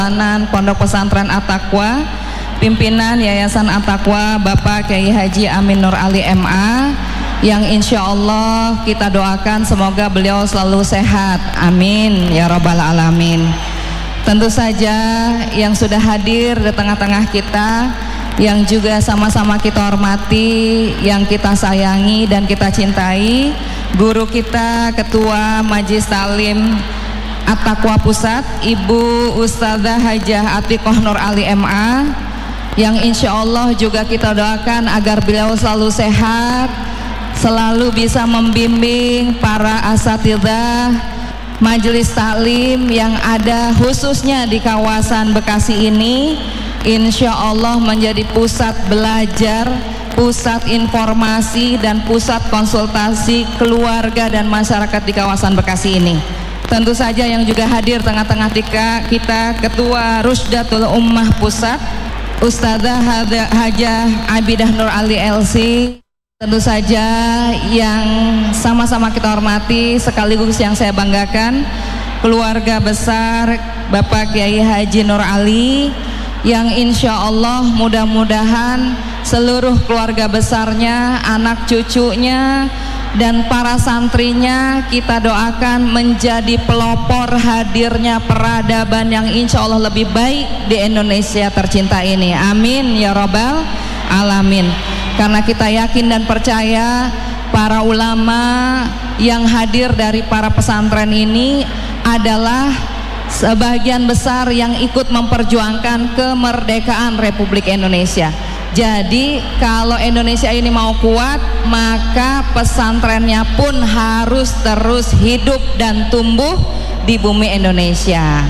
Pondok Pesantren At-Taqwa, pimpinan Yayasan At-Taqwa Bapak Kiai Haji Amin Nur Ali MA, yang insya Allah kita doakan semoga beliau selalu sehat, amin ya rabbal alamin. Tentu saja yang sudah hadir di tengah-tengah kita, yang juga sama-sama kita hormati, yang kita sayangi dan kita cintai, guru kita, Ketua Majelis Ta'lim At-Taqwa Pusat, Ibu Ustadzah Hajah Atiqah Nur Ali MA, yang insya Allah juga kita doakan agar beliau selalu sehat, selalu bisa membimbing para asatidzah Majelis Taklim yang ada khususnya di kawasan Bekasi ini, insya Allah menjadi pusat belajar, pusat informasi dan pusat konsultasi keluarga dan masyarakat di kawasan Bekasi ini. Tentu saja yang juga hadir tengah-tengah kita Ketua Rusdatul Ummah Pusat, Ustadzah Hajah Abidah Nur Ali LC. Tentu saja yang sama-sama kita hormati sekaligus yang saya banggakan, keluarga besar Bapak Kiai Haji Nur Ali, yang insya Allah mudah-mudahan seluruh keluarga besarnya, anak cucunya dan para santrinya kita doakan menjadi pelopor hadirnya peradaban yang insya Allah lebih baik di Indonesia tercinta ini, amin ya rabbal alamin. Karena kita yakin dan percaya para ulama yang hadir dari para pesantren ini adalah sebagian besar yang ikut memperjuangkan kemerdekaan Republik Indonesia. Jadi kalau Indonesia ini mau kuat, maka pesantrennya pun harus terus hidup dan tumbuh di bumi Indonesia.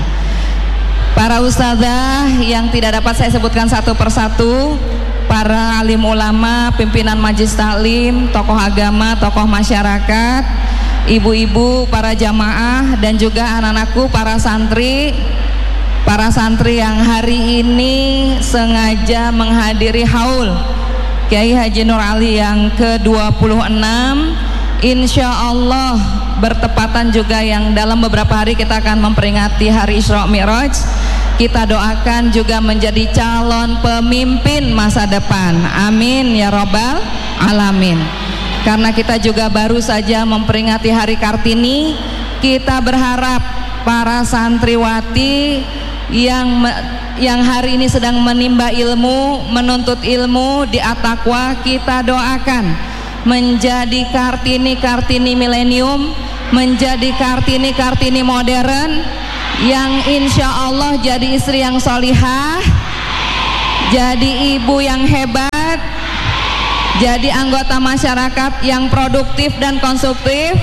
Para ustadzah yang tidak dapat saya sebutkan satu persatu, para alim ulama, pimpinan majelis taklim, tokoh agama, tokoh masyarakat, ibu-ibu, para jamaah, dan juga anak-anakku, para santri yang hari ini sengaja menghadiri haul Kiai Haji Nur Ali yang ke-26, insya Allah bertepatan juga yang dalam beberapa hari kita akan memperingati hari Isra Mi'raj. Kita doakan juga menjadi calon pemimpin masa depan, amin ya rabbal alamin. Karena kita juga baru saja memperingati hari Kartini, kita berharap para santriwati yang hari ini sedang menimba ilmu, menuntut ilmu di At-Taqwa, kita doakan menjadi Kartini milenium, menjadi Kartini modern, yang insya Allah jadi istri yang solihah, jadi ibu yang hebat, jadi anggota masyarakat yang produktif dan konstruktif,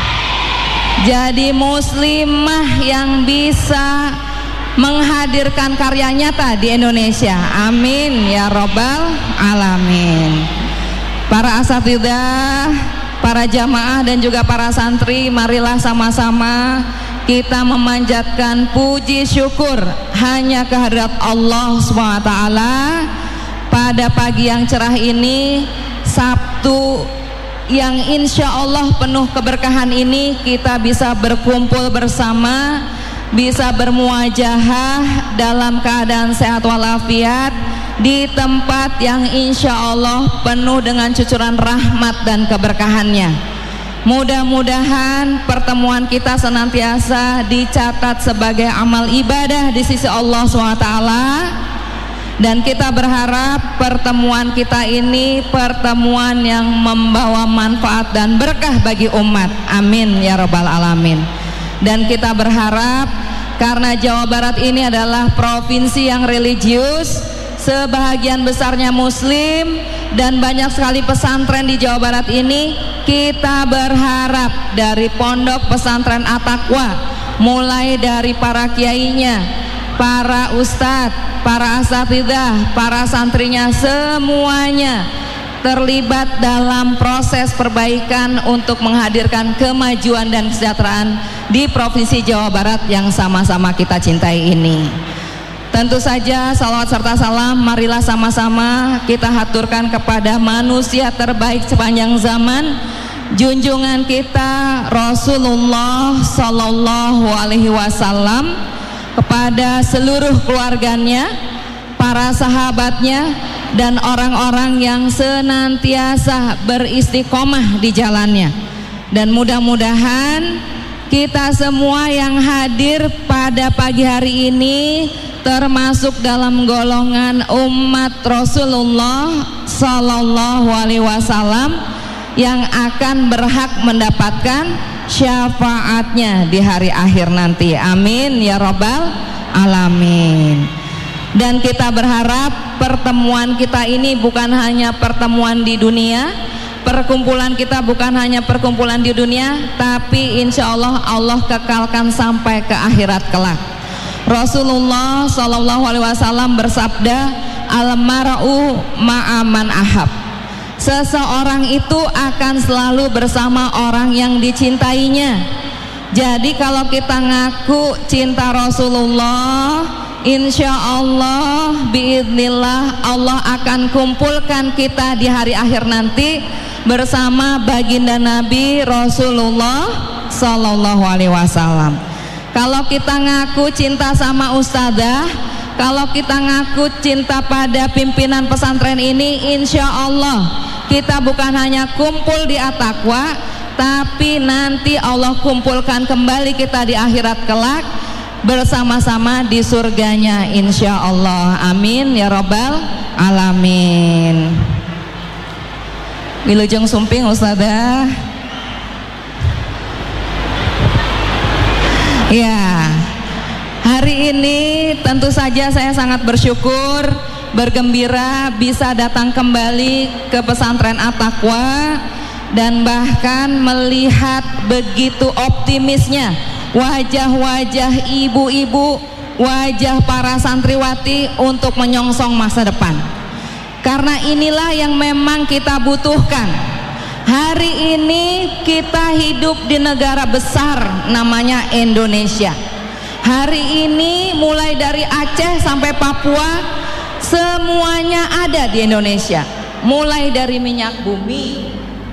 jadi muslimah yang bisa menghadirkan karya nyata di Indonesia, amin ya rabbal alamin. Para asatidzah, para jamaah dan juga para santri, marilah sama-sama kita memanjatkan puji syukur hanya kehadirat Allah SWT pada pagi yang cerah ini, Sabtu yang insya Allah penuh keberkahan ini. Kita bisa berkumpul bersama, bisa bermuajahah dalam keadaan sehat walafiat di tempat yang insya Allah penuh dengan cucuran rahmat dan keberkahannya. Mudah-mudahan pertemuan kita senantiasa dicatat sebagai amal ibadah di sisi Allah SWT, dan kita berharap pertemuan kita ini pertemuan yang membawa manfaat dan berkah bagi umat, amin ya rabbal alamin. Dan kita berharap karena Jawa Barat ini adalah provinsi yang religius, sebahagian besarnya muslim dan banyak sekali pesantren di Jawa Barat ini, kita berharap dari Pondok Pesantren At-Taqwa, mulai dari para kiainya, para ustadz, para asatidzah, para santrinya, semuanya terlibat dalam proses perbaikan untuk menghadirkan kemajuan dan kesejahteraan di Provinsi Jawa Barat yang sama-sama kita cintai ini. Tentu saja salawat serta salam marilah sama-sama kita haturkan kepada manusia terbaik sepanjang zaman, junjungan kita Rasulullah Sallallahu Alaihi Wasallam, kepada pada seluruh keluarganya, para sahabatnya, dan orang-orang yang senantiasa beristiqomah di jalannya. Dan mudah-mudahan kita semua yang hadir pada pagi hari ini termasuk dalam golongan umat Rasulullah Sallallahu Alaihi Wasallam yang akan berhak mendapatkan syafaatnya di hari akhir nanti. Amin ya Rabbal Alamin. Dan kita berharap pertemuan kita ini bukan hanya pertemuan di dunia, perkumpulan kita bukan hanya perkumpulan di dunia, tapi insya Allah Allah kekalkan sampai ke akhirat kelak. Rasulullah Sallallahu Alaihi Wasallam bersabda, al-mar'u ma'aman ahab. Seseorang itu akan selalu bersama orang yang dicintainya. Jadi kalau kita ngaku cinta Rasulullah, insya Allah biidznillah Allah akan kumpulkan kita di hari akhir nanti bersama baginda Nabi Rasulullah Sallallahu Alaihi Wasallam. Kalau kita ngaku cinta sama ustadzah, kalau kita ngaku cinta pada pimpinan pesantren ini, insya Allah kita bukan hanya kumpul di At-Taqwa, tapi nanti Allah kumpulkan kembali kita di akhirat kelak bersama-sama di surganya insya Allah. Amin ya Rabbal Alamin. Wilujeng sumping ustadzah. Ya, hari ini tentu saja saya sangat bersyukur, bergembira bisa datang kembali ke pesantren At-Taqwa dan bahkan melihat begitu optimisnya wajah-wajah ibu-ibu, wajah para santriwati untuk menyongsong masa depan. Karena inilah yang memang kita butuhkan. Hari ini kita hidup di negara besar namanya Indonesia. Hari ini mulai dari Aceh sampai Papua semuanya ada di Indonesia. Mulai dari minyak bumi,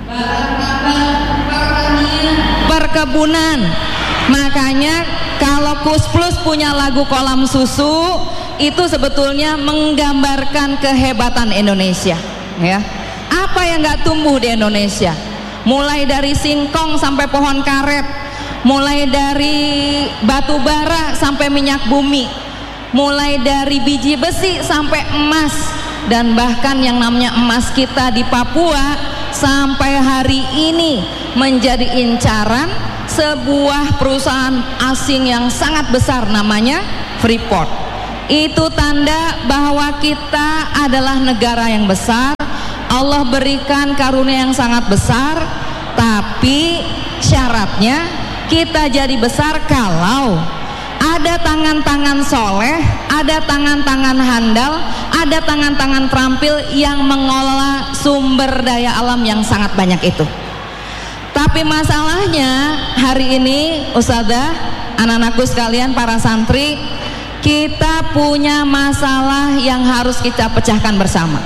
perkebunan. Makanya kalau Kus Plus punya lagu Kolam Susu, itu sebetulnya menggambarkan kehebatan Indonesia, ya. Apa yang gak tumbuh di Indonesia? Mulai dari singkong sampai pohon karet, mulai dari batu bara sampai minyak bumi, mulai dari biji besi sampai emas, dan bahkan yang namanya emas kita di Papua sampai hari ini menjadi incaran sebuah perusahaan asing yang sangat besar namanya Freeport. Itu tanda bahwa kita adalah negara yang besar. Allah berikan karunia yang sangat besar, tapi syaratnya kita jadi besar kalau ada tangan-tangan soleh, ada tangan-tangan handal, ada tangan-tangan terampil yang mengelola sumber daya alam yang sangat banyak itu. Tapi masalahnya hari ini ustadzah, anak-anakku sekalian, para santri, kita punya masalah yang harus kita pecahkan bersama.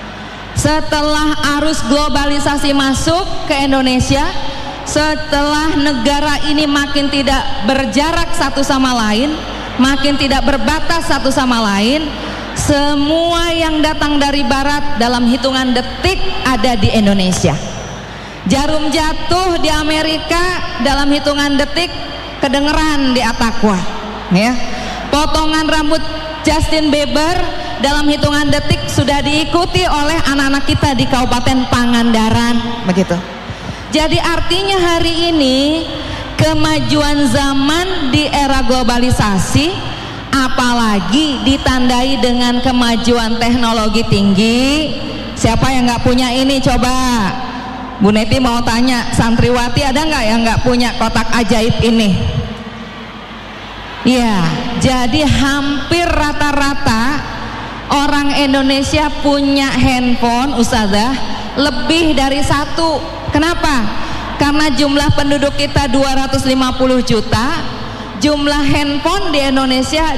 Setelah arus globalisasi masuk ke Indonesia, setelah negara ini makin tidak berjarak satu sama lain, makin tidak berbatas satu sama lain, semua yang datang dari barat dalam hitungan detik ada di Indonesia. Jarum jatuh di Amerika dalam hitungan detik kedengeran di At-Taqwa, ya. Potongan rambut Justin Bieber dalam hitungan detik sudah diikuti oleh anak-anak kita di Kabupaten Pangandaran, begitu. Jadi artinya hari ini kemajuan zaman di era globalisasi, apalagi ditandai dengan kemajuan teknologi tinggi. Siapa yang nggak punya ini coba? Bu Neti mau tanya, santriwati ada nggak yang nggak punya kotak ajaib ini? Ya, jadi hampir rata-rata orang Indonesia punya handphone, ustazah, lebih dari satu. Kenapa? Karena jumlah penduduk kita 250 juta, jumlah handphone di Indonesia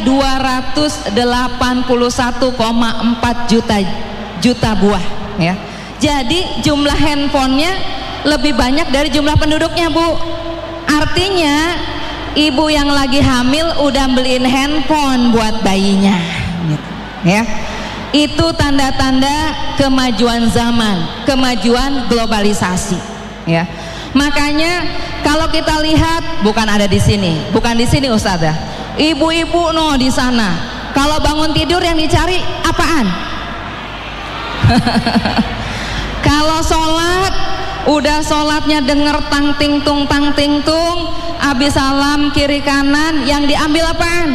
281,4 juta buah, ya. Jadi jumlah handphonenya lebih banyak dari jumlah penduduknya, Bu. Artinya ibu yang lagi hamil udah beliin handphone buat bayinya, gitu, ya. Itu tanda-tanda kemajuan zaman, kemajuan globalisasi, ya. Makanya kalau kita lihat, bukan ada di sini, bukan di sini Ustazah, ibu-ibu no di sana, kalau bangun tidur yang dicari apaan? Kalau sholat, udah sholatnya denger tang ting tung, abis salam kiri kanan, yang diambil apaan?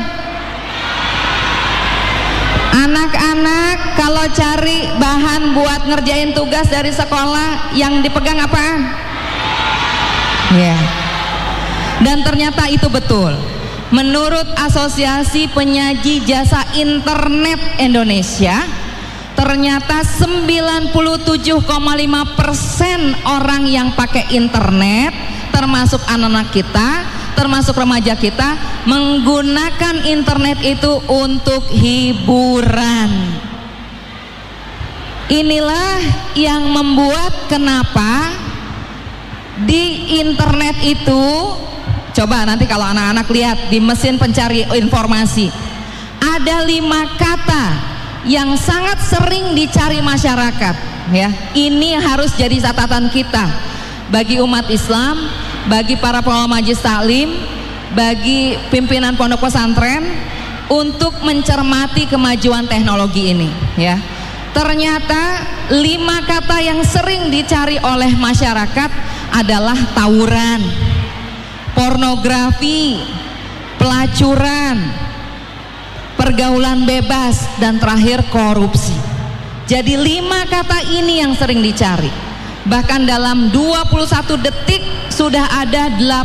Anak-anak kalau cari bahan buat ngerjain tugas dari sekolah, yang dipegang apaan? Ya. Dan ternyata itu betul. Menurut Asosiasi Penyaji Jasa Internet Indonesia, ternyata 97,5% orang yang pakai internet, termasuk anak-anak kita, termasuk remaja kita, menggunakan internet itu untuk hiburan. Inilah yang membuat kenapa di internet itu, coba nanti kalau anak-anak lihat di mesin pencari informasi, ada 5 kata yang sangat sering dicari masyarakat, ya. Ini harus jadi catatan kita bagi umat Islam, bagi para pengelola majelis taklim, bagi pimpinan pondok pesantren untuk mencermati kemajuan teknologi ini, ya. Ternyata 5 kata yang sering dicari oleh masyarakat adalah tawuran, pornografi, pelacuran, pergaulan bebas, dan terakhir korupsi. Jadi 5 kata ini yang sering dicari. Bahkan dalam 21 detik sudah ada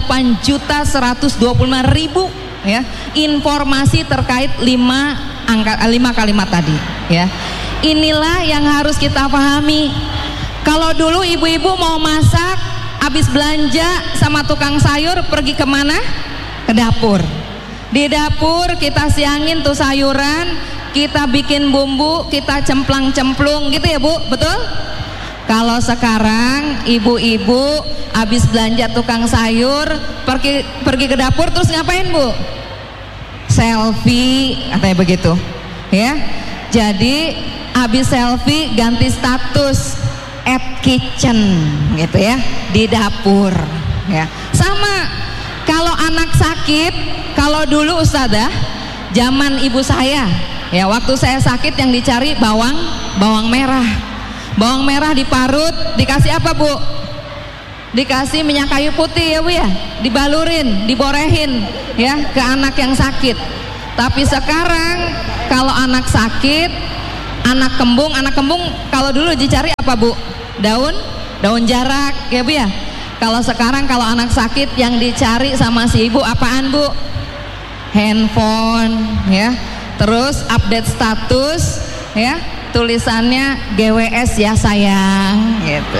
8.125.000, ya, informasi terkait 5 kalimat tadi, ya. Inilah yang harus kita pahami. Kalau dulu ibu-ibu mau masak, habis belanja sama tukang sayur, pergi kemana? Ke dapur. Di dapur kita siangin tuh sayuran, kita bikin bumbu, kita cemplang-cemplung gitu ya Bu, betul? Kalau sekarang ibu-ibu habis belanja tukang sayur, pergi ke dapur, terus ngapain Bu? Selfie, katanya begitu, ya. Jadi habis selfie ganti status at kitchen, gitu ya, di dapur, ya. Sama kalau anak sakit, kalau dulu Ustazah, zaman ibu saya, ya, waktu saya sakit yang dicari bawang merah. Bawang merah diparut, dikasih apa Bu? Dikasih minyak kayu putih ya Bu ya, dibalurin, diborehin, ya, ke anak yang sakit. Tapi sekarang kalau anak sakit, anak kembung kalau dulu dicari apa Bu? Daun jarak ya Bu ya. Kalau sekarang kalau anak sakit yang dicari sama si ibu apaan Bu? Handphone, ya. Terus update status, ya. Tulisannya GWS ya sayang, gitu.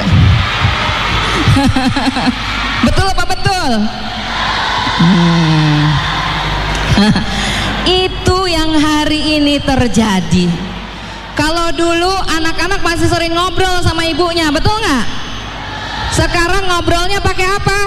Betul apa betul? Itu yang hari ini terjadi. Kalau dulu anak-anak masih sering ngobrol sama ibunya, betul nggak? Sekarang ngobrolnya pakai apa?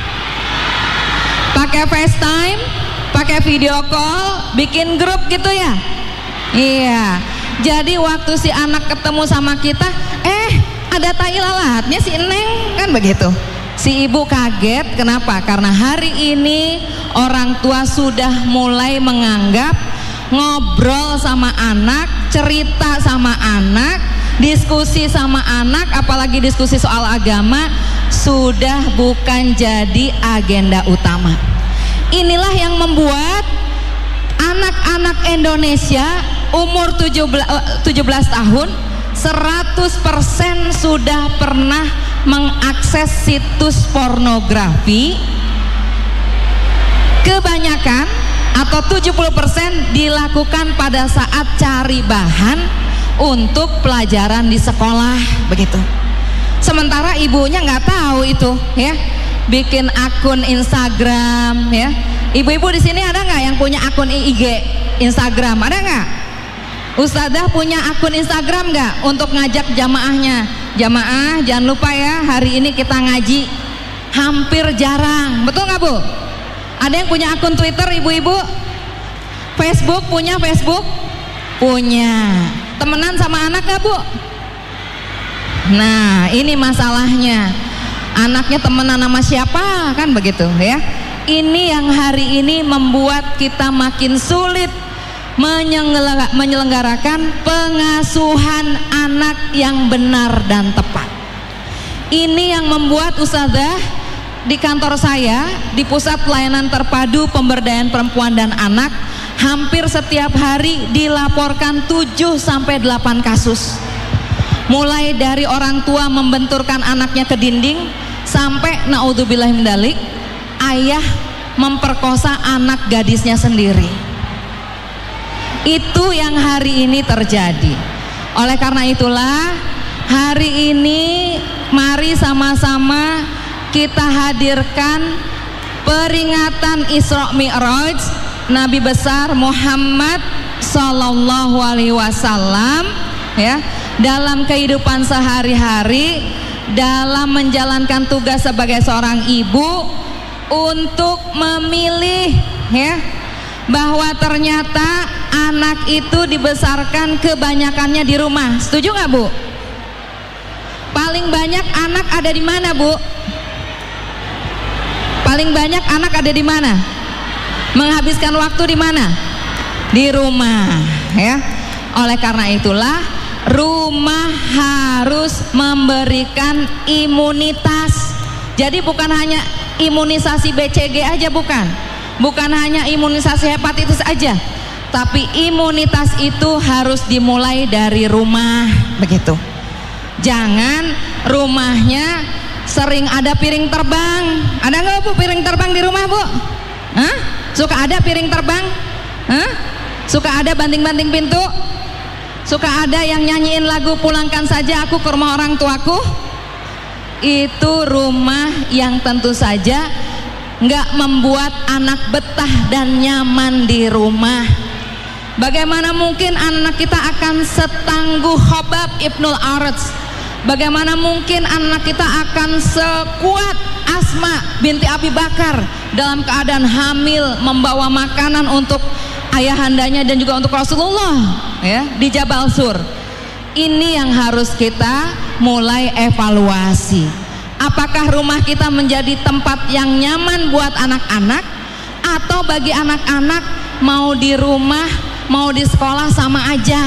Pakai FaceTime, pakai video call, bikin grup gitu ya? Iya. Jadi waktu si anak ketemu sama kita, ada tai lalatnya si Neng, kan begitu. Si ibu kaget, kenapa? Karena hari ini orang tua sudah mulai menganggap ngobrol sama anak, cerita sama anak, diskusi sama anak, apalagi diskusi soal agama, sudah bukan jadi agenda utama. Inilah yang membuat anak-anak Indonesia umur 17 tahun 100% sudah pernah mengakses situs pornografi. Kebanyakan atau 70% dilakukan pada saat cari bahan untuk pelajaran di sekolah, begitu. Sementara ibunya nggak tahu itu, ya. Bikin akun Instagram, ya. Ibu-ibu di sini ada nggak yang punya akun IG Instagram? Ada nggak? Ustazah punya akun Instagram nggak untuk ngajak jamaahnya? Jamaah jangan lupa ya, hari ini kita ngaji. Hampir jarang, betul nggak Bu? Ada yang punya akun Twitter ibu-ibu? Facebook, punya Facebook? Punya. Temenan sama anak gak bu? Nah ini masalahnya, anaknya temenan sama siapa, kan begitu ya. Ini yang hari ini membuat kita makin sulit menyelenggarakan pengasuhan anak yang benar dan tepat. Ini yang membuat ustazah di kantor saya di Pusat Pelayanan Terpadu Pemberdayaan Perempuan dan Anak hampir setiap hari dilaporkan 7-8 kasus. Mulai dari orang tua membenturkan anaknya ke dinding sampai naudzubillah min dzalik, ayah memperkosa anak gadisnya sendiri. Itu yang hari ini terjadi. Oleh karena itulah hari ini mari sama-sama kita hadirkan peringatan Isra Mi'raj Nabi besar Muhammad Sallallahu Alaihi Wasallam ya, dalam kehidupan sehari-hari, dalam menjalankan tugas sebagai seorang ibu untuk memilih ya, bahwa ternyata anak itu dibesarkan kebanyakannya di rumah. Setuju nggak bu? Paling banyak anak ada di mana bu? Paling banyak anak ada di mana? Menghabiskan waktu di mana? Di rumah ya. Oleh karena itulah rumah harus memberikan imunitas. Jadi bukan hanya imunisasi BCG aja, bukan hanya imunisasi hepatitis aja, tapi imunitas itu harus dimulai dari rumah begitu. Jangan rumahnya sering ada piring terbang. Ada nggak bu piring terbang di rumah bu? Hah? Suka ada piring terbang? Hah? Suka ada banting-banting pintu? Suka ada yang nyanyiin lagu pulangkan saja aku ke rumah orang tuaku? Itu rumah yang tentu saja nggak membuat anak betah dan nyaman di rumah. Bagaimana mungkin anak kita akan setangguh Khobab Ibnul Arad? Bagaimana mungkin anak kita akan sekuat Asma binti Abi Bakar dalam keadaan hamil membawa makanan untuk ayahandanya dan juga untuk Rasulullah ya, di Jabal Sur? Ini yang harus kita mulai evaluasi. Apakah rumah kita menjadi tempat yang nyaman buat anak-anak, atau bagi anak-anak mau di rumah mau di sekolah sama aja?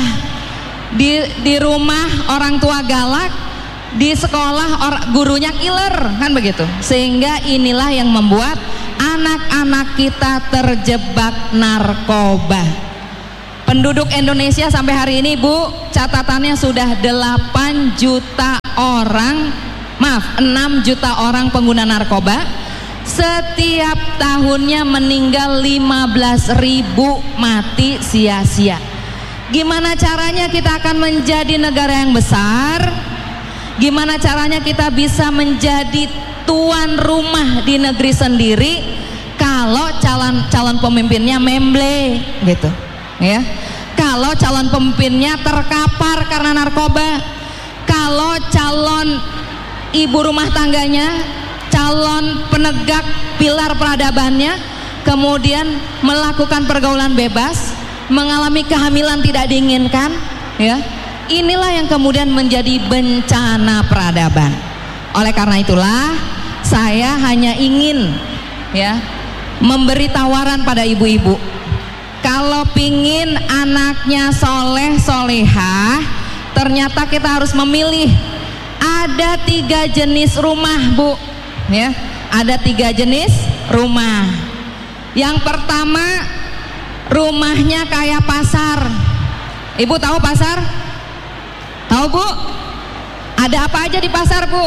Di rumah orang tua galak, di sekolah gurunya killer, kan begitu. Sehingga inilah yang membuat anak-anak kita terjebak narkoba. Penduduk Indonesia sampai hari ini bu, catatannya sudah 8 juta orang, 6 juta orang pengguna narkoba. Setiap tahunnya meninggal 15.000 mati sia-sia. Gimana caranya kita akan menjadi negara yang besar? Gimana caranya kita bisa menjadi tuan rumah di negeri sendiri kalau calon pemimpinnya memble gitu ya? Kalau calon pemimpinnya terkapar karena narkoba, kalau calon ibu rumah tangganya, calon penegak pilar peradabannya kemudian melakukan pergaulan bebas, mengalami kehamilan tidak diinginkan ya, inilah yang kemudian menjadi bencana peradaban. Oleh karena itulah saya hanya ingin ya memberi tawaran pada ibu-ibu, kalau pingin anaknya soleh solehah, ternyata kita harus memilih. Ada 3 jenis rumah bu ya, ada 3 jenis rumah. Yang pertama, rumahnya kayak pasar. Ibu tahu pasar? Tahu bu? Ada apa aja di pasar bu?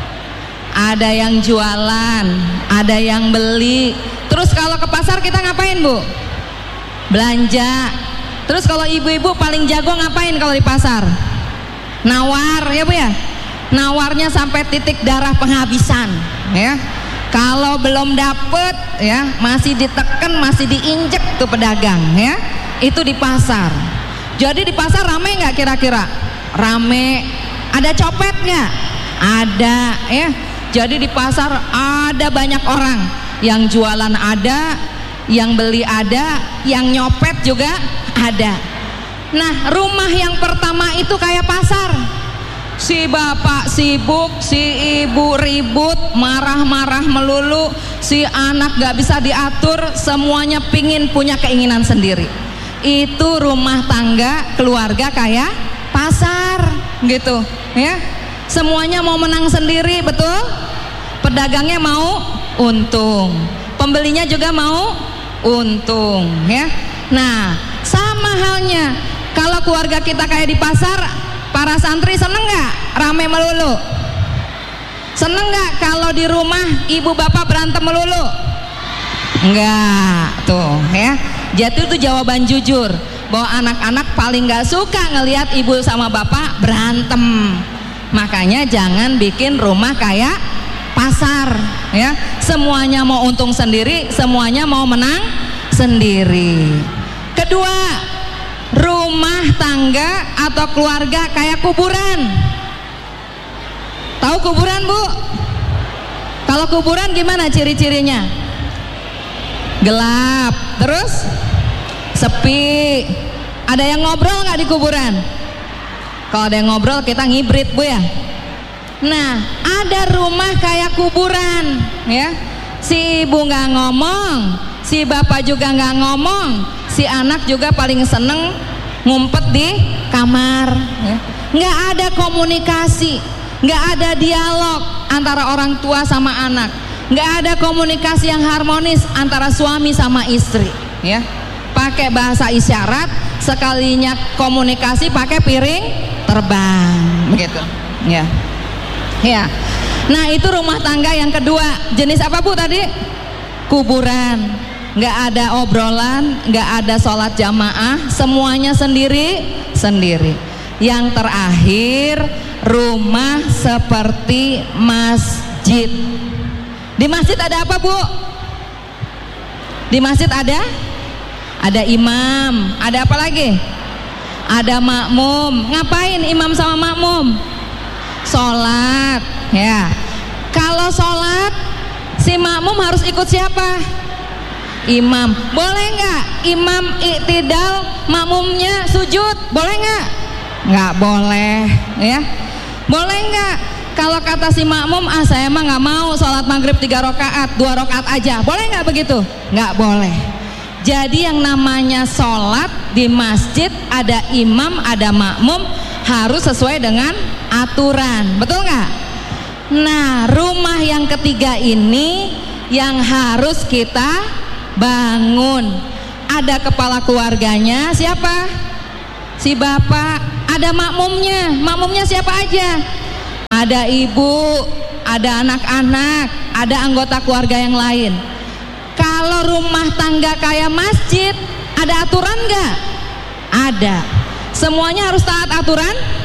Ada yang jualan, ada yang beli. Terus kalau ke pasar kita ngapain bu? Belanja. Terus kalau ibu-ibu paling jago ngapain kalau di pasar? Nawar ya bu ya. Nawarnya sampai titik darah penghabisan ya. Kalau belum dapet ya, masih diteken, masih diinjek tuh pedagang ya. Itu di pasar. Jadi di pasar rame nggak kira-kira? Rame. Ada copet nggak? Ada ya. Jadi di pasar ada banyak orang. yang jualan ada, yang beli ada, yang nyopet juga ada. Nah, rumah yang pertama itu kayak pasar. Si bapak sibuk, si ibu ribut, marah-marah melulu, si anak gak bisa diatur, semuanya pingin punya keinginan sendiri. Itu rumah tangga keluarga kayak pasar gitu ya. Semuanya mau menang sendiri, betul? Pedagangnya mau untung, pembelinya juga mau untung ya. Nah, sama halnya kalau keluarga kita kayak di pasar, para santri seneng gak rame melulu? Seneng gak kalau di rumah ibu bapak berantem melulu? Enggak, tuh ya. Jadi itu jawaban jujur bahwa anak-anak paling gak suka ngelihat ibu sama bapak berantem. Makanya jangan bikin rumah kayak pasar ya. Semuanya mau untung sendiri, semuanya mau menang sendiri. Kedua, rumah tangga atau keluarga kayak kuburan. Tahu kuburan, Bu? Kalau kuburan gimana ciri-cirinya? Gelap, terus sepi. Ada yang ngobrol nggak di kuburan? Kalau ada yang ngobrol kita ngibrit, Bu ya. Nah, ada rumah kayak kuburan ya. Si ibu nggak ngomong, si bapak juga nggak ngomong, si anak juga paling seneng ngumpet di kamar ya. Nggak ada komunikasi, nggak ada dialog antara orang tua sama anak, nggak ada komunikasi yang harmonis antara suami sama istri ya. Pakai bahasa isyarat, sekalinya komunikasi pakai piring terbang begitu ya. Ya. Nah, itu rumah tangga yang kedua. Jenis apa, Bu, tadi? Kuburan. Nggak ada obrolan, nggak ada sholat jamaah, semuanya sendiri. Yang terakhir, rumah seperti masjid. Di masjid ada apa, Bu? Di masjid ada imam, ada apa lagi? Ada makmum. Ngapain imam sama makmum? Sholat ya. Kalau sholat, si makmum harus ikut siapa? Imam. Boleh nggak imam iktidal, makmumnya sujud? Boleh nggak? Nggak boleh ya. Boleh nggak kalau kata si makmum, saya emang nggak mau sholat maghrib 3 rakaat, 2 rakaat aja? Boleh nggak begitu? Nggak boleh. Jadi yang namanya sholat di masjid, ada imam, ada makmum, harus sesuai dengan aturan, betul nggak? Nah, rumah yang ketiga ini yang harus kita bangun. Ada kepala keluarganya, siapa? Si bapak. Ada makmumnya. Makmumnya siapa aja? Ada ibu, ada anak-anak, ada anggota keluarga yang lain. Kalau rumah tangga kayak masjid, ada aturan nggak? Ada. Semuanya harus taat aturan?